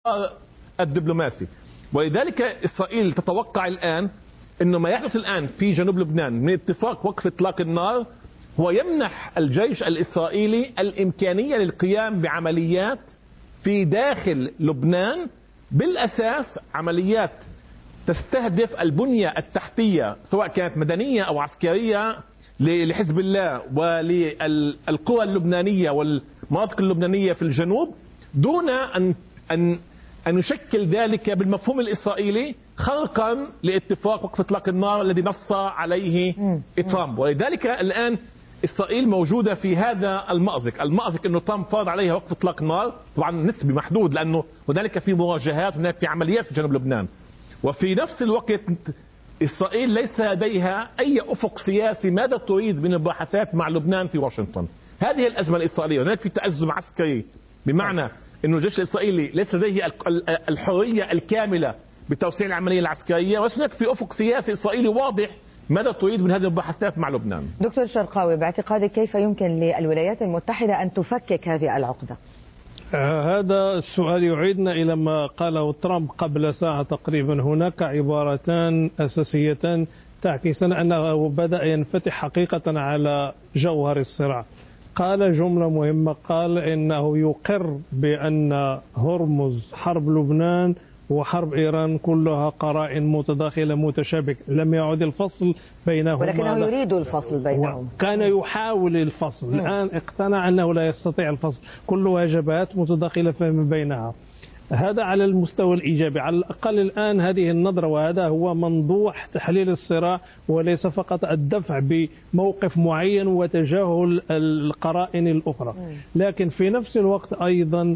الدبلوماسي. ولذلك إسرائيل تتوقع الآن أنه ما يحدث الآن في جنوب لبنان من اتفاق وقف إطلاق النار هو يمنح الجيش الإسرائيلي الإمكانية للقيام بعمليات في داخل لبنان، بالأساس عمليات تستهدف البنية التحتية سواء كانت مدنية أو عسكرية لحزب الله وللقوى اللبنانية والمناطق اللبنانية في الجنوب، دون أن يشكل ذلك بالمفهوم الإسرائيلي خرقا لاتفاق وقف إطلاق النار الذي نص عليه ترامب. ولذلك الآن إسرائيل موجودة في هذا المأزق أنه ترامب فرض عليها وقف إطلاق النار، طبعا نسبي محدود لأنه هنالك في مواجهات، هناك في عمليات في جنوب لبنان. وفي نفس الوقت إسرائيل ليس لديها أي أفق سياسي ماذا تريد من المباحثات مع لبنان في واشنطن. هذه الأزمة الإسرائيلية. هناك في تأزم عسكري بمعنى أنه الجيش الإسرائيلي ليس لديه الحرية الكاملة بتوسيع العملية العسكرية، وهناك في أفق سياسي إسرائيلي واضح ماذا تريد من هذه المباحثات مع لبنان. دكتور شرقاوي، باعتقادك كيف يمكن للولايات المتحدة أن تفكك هذه العقدة؟ هذا السؤال يعيدنا إلى ما قاله ترامب قبل ساعة تقريبا. هناك عبارتان أساسيتان تعكسان أنه بدأ ينفتح حقيقة على جوهر الصراع. قال جملة مهمة، قال إنه يقر بأن هرمز حرب لبنان وحرب إيران كلها قرائن متداخلة متشابكة، لم يعد الفصل بينهما، ولكنه يريد الفصل بينهم. كان يحاول الفصل، الآن اقتنع أنه لا يستطيع الفصل، كلها جبهات متداخلة فيما بينها. هذا على المستوى الإيجابي، على الأقل الآن هذه النظرة، وهذا هو منضوح تحليل الصراع، وليس فقط الدفع بموقف معين وتجاهل القرائن الأخرى. لكن في نفس الوقت أيضا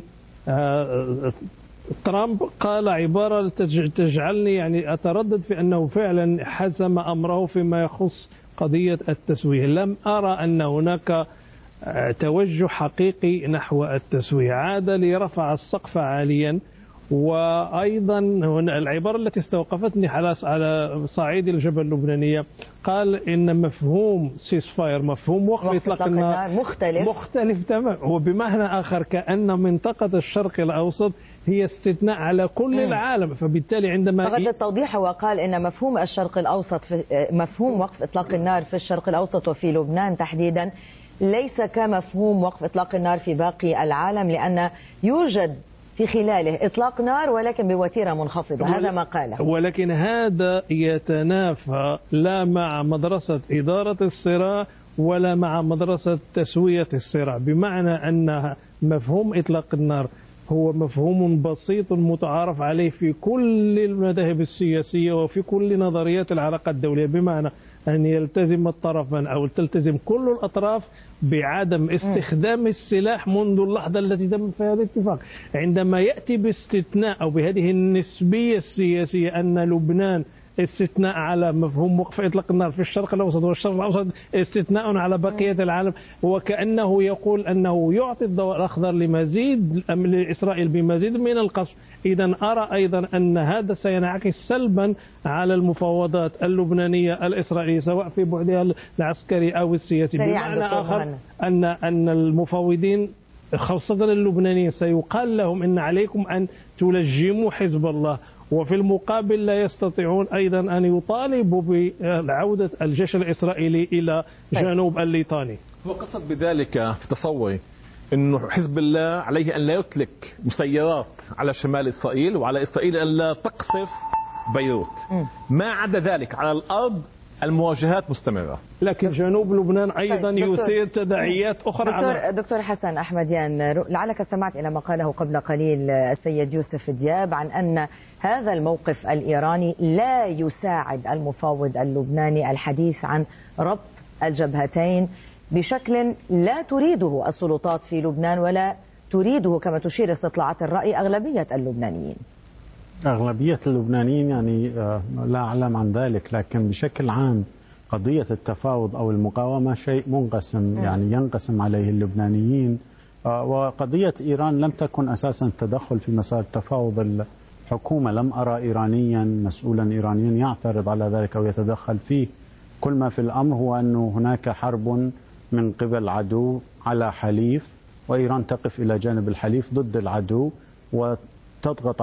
ترامب قال عبارة تجعلني يعني أتردد في أنه فعلا حسم أمره فيما يخص قضية التسوية. لم أرى أن هناك توجه حقيقي نحو التسوية، عاد ليرفع السقف عاليا. وأيضا هنا العبارة التي استوقفتني على صعيد الجبهة اللبنانية، قال إن مفهوم سيسفاير، مفهوم وقف إطلاق النار مختلف تماما، وبمعنى آخر كأن منطقة الشرق الأوسط هي استثناء على كل العالم. فبالتالي عندما فقد التوضيح هو قال إن مفهوم الشرق الأوسط مفهوم وقف إطلاق النار في الشرق الأوسط وفي لبنان تحديدا ليس كمفهوم وقف إطلاق النار في باقي العالم، لأن يوجد في خلاله إطلاق نار ولكن بوتيرة منخفضة. هذا ما قاله. ولكن هذا يتنافى لا مع مدرسة إدارة الصراع ولا مع مدرسة تسوية الصراع، بمعنى أن مفهوم إطلاق النار هو مفهوم بسيط متعارف عليه في كل المذاهب السياسية وفي كل نظريات العلاقات الدولية، بمعنى أن يلتزم الطرفان أو تلتزم كل الأطراف بعدم استخدام السلاح منذ اللحظة التي تم فيها الاتفاق. عندما يأتي باستثناء أو بهذه النسبية السياسية أن لبنان استثناء على مفهوم وقف إطلاق النار في الشرق الأوسط والشرق الأوسط استثناء على بقية العالم، وكأنه يقول أنه يعطي الضوء الأخضر لإسرائيل بمزيد من القصف. إذا أرى أيضا أن هذا سينعكس سلبا على المفاوضات اللبنانية الإسرائيلية سواء في بعدها العسكري أو السياسي. بمعنى آخر أن المفاوضين خاصة اللبنانيين سيقال لهم إن عليكم أن تلجموا حزب الله، وفي المقابل لا يستطيعون أيضا أن يطالبوا بعودة الجيش الإسرائيلي إلى جنوب الليطاني. وقصد بذلك في تصوري أنه حزب الله عليه أن لا يطلق مسيرات على شمال إسرائيل، وعلى إسرائيل أن لا تقصف بيروت. ما عدا ذلك على الأرض المواجهات مستمرة. لكن جنوب لبنان أيضا يثير تداعيات أخرى. دكتور حسن أحمديان، لعلك استمعت إلى ما قاله قبل قليل السيد يوسف دياب عن أن هذا الموقف الإيراني لا يساعد المفاوض اللبناني الحديث عن ربط الجبهتين بشكل لا تريده السلطات في لبنان ولا تريده كما تشير استطلاعات الرأي أغلبية اللبنانيين. أغلبية اللبنانيين يعني لا أعلم عن ذلك، لكن بشكل عام قضية التفاوض أو المقاومة شيء منقسم، يعني ينقسم عليه اللبنانيين. وقضية إيران لم تكن أساسا تدخل في مسار التفاوض. الحكومة لم أرى إيرانيا مسؤولا إيرانيا يعترض على ذلك أو يتدخل فيه. كل ما في الأمر هو أن هناك حرب من قبل عدو على حليف، وإيران تقف إلى جانب الحليف ضد العدو وتضغط